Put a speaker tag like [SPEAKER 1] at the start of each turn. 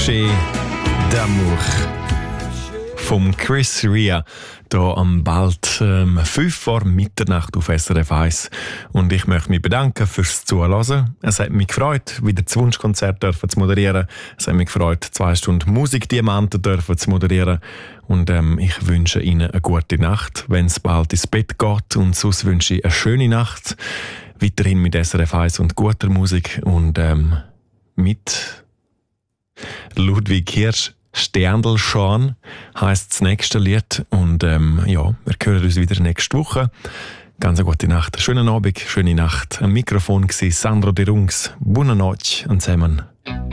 [SPEAKER 1] Marché d'amour vom Chris Rea hier am bald 5 vor Mitternacht auf SRF 1. Und ich möchte mich bedanken fürs Zuhören. Es hat mich gefreut, wieder das Wunschkonzert zu moderieren. Es hat mich gefreut, 2 Stunden Musikdiamanten zu moderieren. Und ich wünsche Ihnen eine gute Nacht, wenn es bald ins Bett geht. Und sonst wünsche ich eine schöne Nacht. Weiterhin mit SRF 1 und guter Musik. Und mit Ludwig Hirsch. Sterndl Schorn heisst das nächste Lied. Und wir hören uns wieder nächste Woche. Ganz eine gute Nacht. Schönen Abend, schöne Nacht. Am Mikrofon war Sandro De Rungs. Buona notte zusammen.